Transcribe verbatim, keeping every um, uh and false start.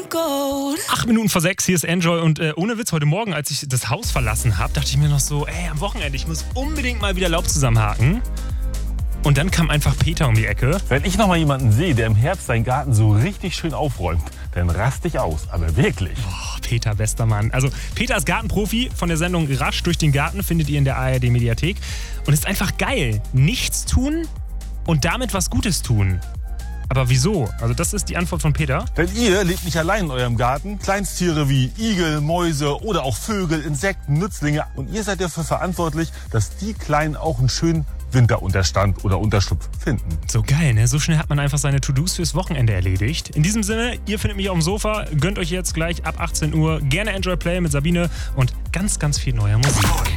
Acht Minuten vor sechs, hier ist Enjoy und äh, ohne Witz, heute Morgen, als ich das Haus verlassen habe, dachte ich mir noch so, ey, am Wochenende, ich muss unbedingt mal wieder Laub zusammenhaken. Und dann kam einfach Peter um die Ecke. Wenn ich noch mal jemanden sehe, der im Herbst seinen Garten so richtig schön aufräumt, dann raste ich aus, aber wirklich. Oh, Peter, bester Mann. Also Peter ist Gartenprofi von der Sendung Rasch durch den Garten, findet ihr in der A R D-Mediathek. Und ist einfach geil. Nichts tun und damit was Gutes tun. Aber wieso? Also das ist die Antwort von Peter. Denn ihr lebt nicht allein in eurem Garten. Kleinsttiere wie Igel, Mäuse oder auch Vögel, Insekten, Nützlinge. Und ihr seid dafür verantwortlich, dass die Kleinen auch einen schönen Winterunterstand oder Unterschlupf finden. So geil, ne? So schnell hat man einfach seine To-Dos fürs Wochenende erledigt. In diesem Sinne, ihr findet mich auf dem Sofa. Gönnt euch jetzt gleich ab achtzehn Uhr gerne Enjoy Play mit Sabine und ganz, ganz viel neuer Musik.